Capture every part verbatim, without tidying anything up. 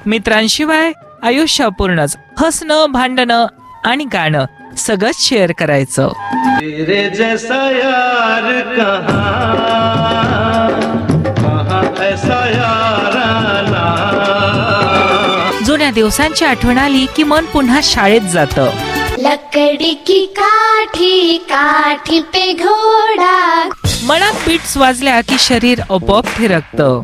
मित्रांशिवाय आयुष्य अपूर्णच. हसणं, भांडणं आणि गाणं सगळंच शेअर करायचं. तेरे जैसा यार कहाँ, कहाँ ऐसा यार आना. जुन्या दिवसांची आठवण आली की मन पुन्हा शाळेत जातं. लकड़ी की काठी, काठी पे घोडा. मनात बीट्स वाजल्या की शरीर आपोआप थिरकतं.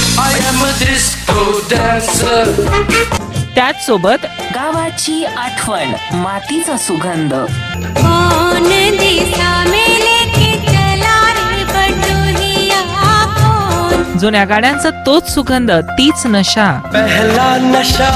त्याच सोबत गावाची आठवण, मातीचा सुगंध. कौन दिशा में लेके चला रे बटुहिया कौन. जुन्या गाण्यांचा तोच सुगंध, तीच नशा. पहला नशा,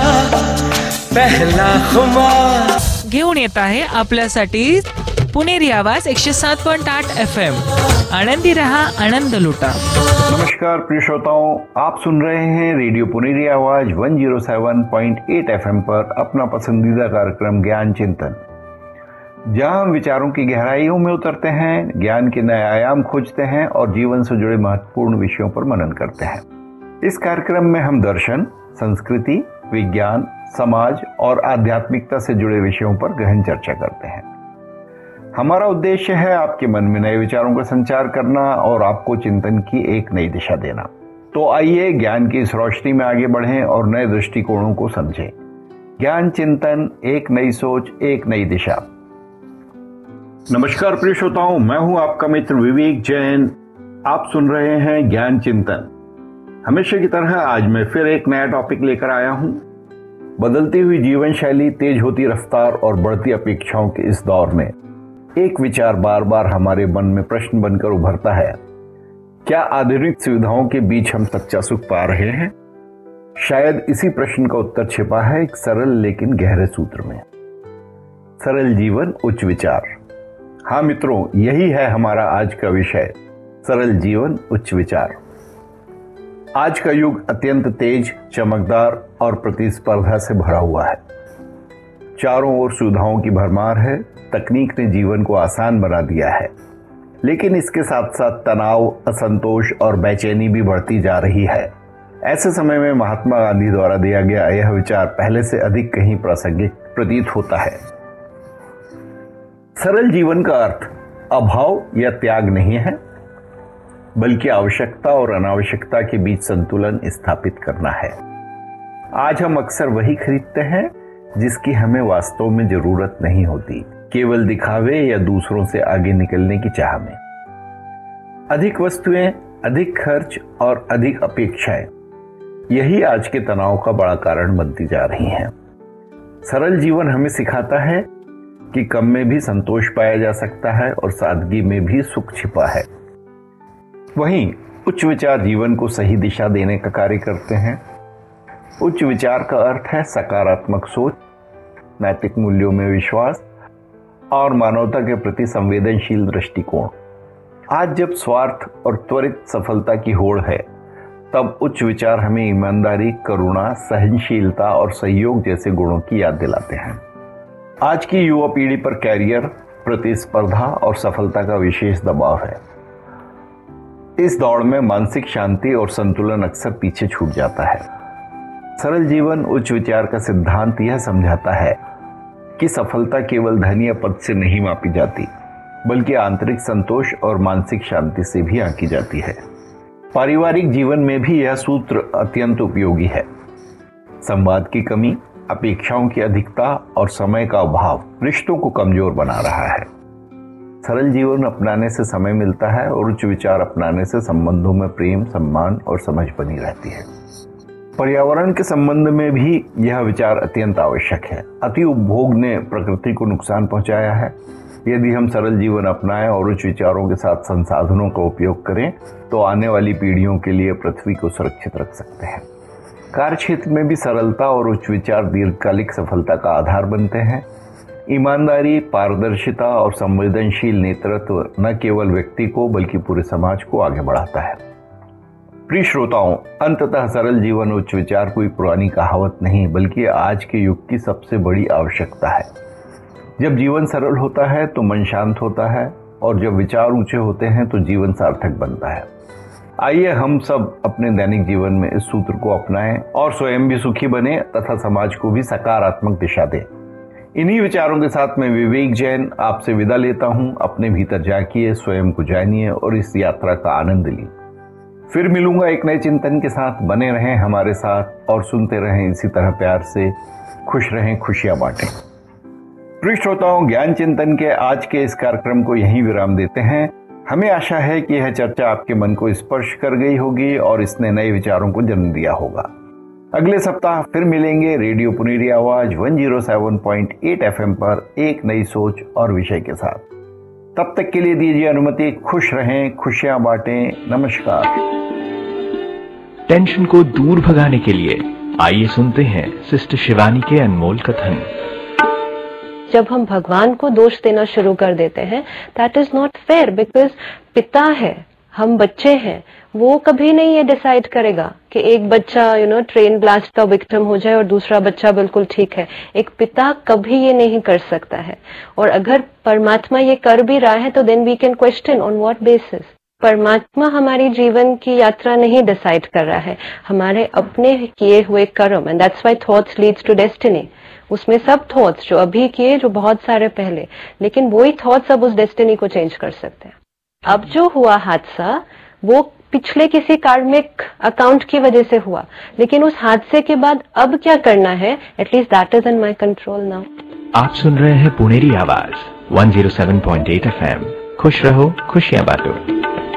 पहला खुमार. घेऊन येत आहे आपल्यासाठी पुणेरी आवाज एकशे सात पॉइंट आठ एफ एम. आनंदी रहा, आनंद लुटा. नमस्कार प्रिय श्रोताओं, आप सुन रहे हैं रेडियो पुणेरी आवाज एक सौ सात पॉइंट आठ एफ एम पर अपना पसंदीदा कार्यक्रम ज्ञान चिंतन, जहां हम विचारों की गहराइयों में उतरते हैं, ज्ञान के नए आयाम खोजते हैं और जीवन से जुड़े महत्वपूर्ण विषयों पर मनन करते हैं. इस कार्यक्रम में हम दर्शन, संस्कृति, विज्ञान, समाज और आध्यात्मिकता से जुड़े विषयों पर गहन चर्चा करते हैं. हमारा उद्देश्य है आपके मन में नए विचारों का संचार करना और आपको चिंतन की एक नई दिशा देना. तो आइए ज्ञान की इस रोशनी में आगे बढ़ें और नए दृष्टिकोणों को समझें. ज्ञान चिंतन, एक नई सोच, एक नई दिशा. नमस्कार प्रिय श्रोताओं, मैं हूं आपका मित्र विवेक जैन. आप सुन रहे हैं ज्ञान चिंतन. हमेशा की तरह आज मैं फिर एक नया टॉपिक लेकर आया हूं. बदलती हुई जीवन शैली, तेज होती रफ्तार और बढ़ती अपेक्षाओं के इस दौर में एक विचार बार बार हमारे मन में प्रश्न बनकर उभरता है. क्या आधुनिक सुविधाओं के बीच हम सच्चा सुख पा रहे हैं? शायद इसी प्रश्न का उत्तर छिपा है एक सरल लेकिन गहरे सूत्र में. सरल जीवन, उच्च विचार. हाँ मित्रों, यही है हमारा आज का विषय, सरल जीवन, उच्च विचार. आज का युग अत्यंत तेज, चमकदार और प्रतिस्पर्धा से भरा हुआ है. चारों ओर सुविधाओं की भरमार है. तकनीक ने जीवन को आसान बना दिया है, लेकिन इसके साथ साथ तनाव, असंतोष और बेचैनी भी बढ़ती जा रही है. ऐसे समय में महात्मा गांधी द्वारा दिया गया यह विचार पहले से अधिक कहीं प्रासंगिक प्रतीत होता है. सरल जीवन का अर्थ अभाव या त्याग नहीं है, बल्कि आवश्यकता और अनावश्यकता के बीच संतुलन स्थापित करना है. आज हम अक्सर वही खरीदते हैं जिसकी हमें वास्तव में जरूरत नहीं होती, केवल दिखावे या दूसरों से आगे निकलने की चाह में. अधिक वस्तुएं, अधिक खर्च और अधिक अपेक्षाएं, यही आज के तनाव का बड़ा कारण बनती जा रही हैं. सरल जीवन हमें सिखाता है कि कम में भी संतोष पाया जा सकता है और सादगी में भी सुख छिपा है. वहीं उच्च विचार जीवन को सही दिशा देने का कार्य करते हैं. उच्च विचार का अर्थ है सकारात्मक सोच, नैतिक मूल्यों में विश्वास और मानवता के प्रति संवेदनशील दृष्टिकोण. आज जब स्वार्थ और त्वरित सफलता की होड़ है, तब उच्च विचार हमें ईमानदारी, करुणा, सहनशीलता और सहयोग जैसे गुणों की याद दिलाते हैं. आज की युवा पीढ़ी पर कैरियर, प्रतिस्पर्धा और सफलता का विशेष दबाव है. इस दौड़ में मानसिक शांति और संतुलन अक्सर पीछे छूट जाता है. सरल जीवन, उच्च विचार का सिद्धांत यह समझाता है कि सफलता केवल धन या पद से नहीं मापी जाती, बल्कि आंतरिक संतोष और मानसिक शांति से भी आंकी जाती है. पारिवारिक जीवन में भी यह सूत्र अत्यंत उपयोगी है. संवाद की कमी, अपेक्षाओं की अधिकता और समय का अभाव रिश्तों को कमजोर बना रहा है. सरल जीवन अपनाने से समय मिलता है और उच्च विचार अपनाने से संबंधों में प्रेम, सम्मान और समझ बनी रहती है. पर्यावरण के संबंध में भी यह विचार अत्यंत आवश्यक है. अति उपभोग ने प्रकृति को नुकसान पहुंचाया है. यदि हम सरल जीवन अपनाएं और उच्च विचारों के साथ संसाधनों का उपयोग करें, तो आने वाली पीढ़ियों के लिए पृथ्वी को सुरक्षित रख सकते हैं. कार्य क्षेत्र में भी सरलता और उच्च विचार दीर्घकालिक सफलता का आधार बनते हैं. ईमानदारी, पारदर्शिता और संवेदनशील नेतृत्व न केवल व्यक्ति को बल्कि पूरे समाज को आगे बढ़ाता है. प्रिय श्रोताओं, अंततः सरल जीवन उच्च विचार कोई पुरानी कहावत नहीं, बल्कि आज के युग की सबसे बड़ी आवश्यकता है. जब जीवन सरल होता है तो मन शांत होता है, और जब विचार ऊंचे होते हैं तो जीवन सार्थक बनता है. आइए हम सब अपने दैनिक जीवन में इस सूत्र को अपनाएं और स्वयं भी सुखी बने तथा समाज को भी सकारात्मक दिशा दें। इन्हीं विचारों के साथ मैं विवेक जैन आपसे विदा लेता हूं। अपने भीतर झांकिए, स्वयं को जानिए और इस यात्रा का आनंद लीजिए। फिर मिलूंगा एक नए चिंतन के साथ। बने रहें हमारे साथ और सुनते रहें इसी तरह प्यार से। खुश रहें, खुशियां बांटें। प्रिय श्रोताओं, ज्ञान चिंतन के आज के इस कार्यक्रम को यहीं विराम देते हैं। हमें आशा है कि यह चर्चा आपके मन को स्पर्श कर गई होगी और इसने नए विचारों को जन्म दिया होगा। अगले सप्ताह फिर मिलेंगे रेडियो पुनेरी आवाज एक सौ सात पॉइंट आठ एफएम पर एक नई सोच और विषय के साथ। तब तक के लिए दीजिए अनुमति। खुश रहें, खुशियां बांटें। नमस्कार। टेंशन को दूर भगाने के लिए आइए सुनते हैं सिस्टर शिवानी के अनमोल कथन। जब हम भगवान को दोष देना शुरू कर देते हैं, that is not fair, because पिता है, हम बच्चे हैं। वो कभी नहीं ये डिसाइड करेगा कि एक बच्चा यू नो ट्रेन ब्लास्ट का विक्टिम हो जाए और दूसरा बच्चा बिल्कुल ठीक है। एक पिता कभी ये नहीं कर सकता है। और अगर परमात्मा ये कर भी रहा है तो then we can question on what basis. परमात्मा हमारी जीवन की यात्रा नहीं डिसाइड कर रहा है, हमारे अपने किए हुए कर्म, and that's why thoughts leads to destiny. उसमें सब थॉट्स जो अभी किए, जो बहुत सारे पहले, लेकिन वही थॉट्स अब उस डेस्टिनी को चेंज कर सकते हैं। अब जो हुआ हादसा वो पिछले किसी कार्मिक अकाउंट की वजह से हुआ, लेकिन उस हादसे के बाद अब क्या करना है, at least that is in my control now. आप सुन रहे हैं पुनेरी आवाज एक सौ सात पॉइंट आठ एफएम। खुश रहो, खुशियां बांटो।